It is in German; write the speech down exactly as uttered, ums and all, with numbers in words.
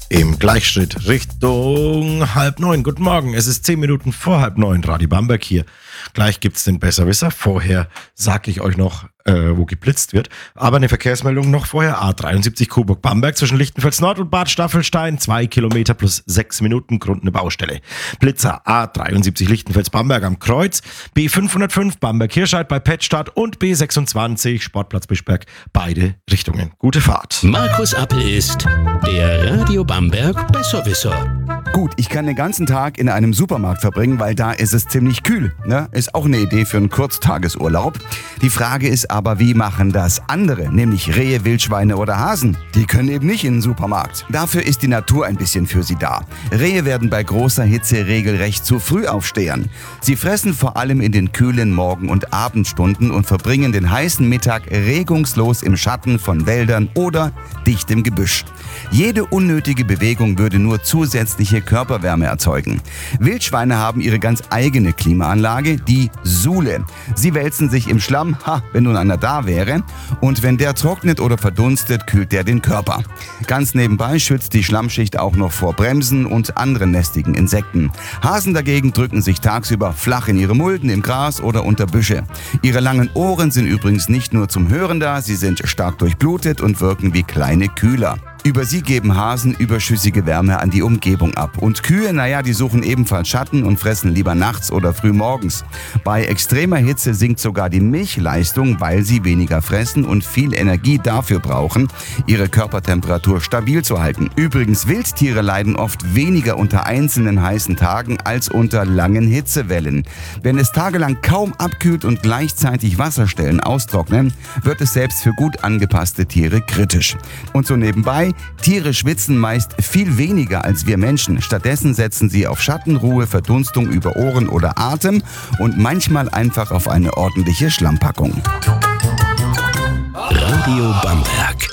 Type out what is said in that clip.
Im Gleichschritt Richtung halb neun. Guten Morgen, es ist zehn Minuten vor halb neun. Radio Bamberg hier. Gleich gibt's den Besserwisser. Vorher sage ich euch noch, äh, wo geblitzt wird. Aber eine Verkehrsmeldung noch vorher. A dreiundsiebzig Coburg-Bamberg zwischen Lichtenfels Nord und Bad Staffelstein. Zwei Kilometer plus sechs Minuten, Grund eine Baustelle. Blitzer A dreiundsiebzig Lichtenfels-Bamberg am Kreuz. B fünfhundertfünf Bamberg-Hirscheid bei Pettstadt und B sechsundzwanzig Sportplatz Bischberg. Beide Richtungen. Gute Fahrt. Markus Appel ist der Radio Bamberg Besserwisser. Gut, ich kann den ganzen Tag in einem Supermarkt verbringen, weil da ist es ziemlich kühl. Ne? Ist auch eine Idee für einen Kurztagesurlaub. Die Frage ist aber, wie machen das andere, nämlich Rehe, Wildschweine oder Hasen? Die können eben nicht in den Supermarkt. Dafür ist die Natur ein bisschen für sie da. Rehe werden bei großer Hitze regelrecht zu Frühaufstehern. Sie fressen vor allem in den kühlen Morgen- und Abendstunden und verbringen den heißen Mittag regungslos im Schatten von Wäldern oder dichtem Gebüsch. Jede unnötige Bewegung würde nur zusätzliche Körperwärme erzeugen. Wildschweine haben ihre ganz eigene Klimaanlage, die Sule. Sie wälzen sich im Schlamm, ha, wenn nun einer da wäre, und wenn der trocknet oder verdunstet, kühlt der den Körper. Ganz nebenbei schützt die Schlammschicht auch noch vor Bremsen und anderen lästigen Insekten. Hasen dagegen drücken sich tagsüber flach in ihre Mulden, im Gras oder unter Büsche. Ihre langen Ohren sind übrigens nicht nur zum Hören da, sie sind stark durchblutet und wirken wie kleine Kühler. Über sie geben Hasen überschüssige Wärme an die Umgebung ab. Und Kühe, naja, die suchen ebenfalls Schatten und fressen lieber nachts oder früh morgens. Bei extremer Hitze sinkt sogar die Milchleistung, weil sie weniger fressen und viel Energie dafür brauchen, ihre Körpertemperatur stabil zu halten. Übrigens, Wildtiere leiden oft weniger unter einzelnen heißen Tagen als unter langen Hitzewellen. Wenn es tagelang kaum abkühlt und gleichzeitig Wasserstellen austrocknen, wird es selbst für gut angepasste Tiere kritisch. Und so nebenbei, Tiere schwitzen meist viel weniger als wir Menschen. Stattdessen setzen sie auf Schattenruhe, Verdunstung über Ohren oder Atem und manchmal einfach auf eine ordentliche Schlammpackung. Radio Bamberg.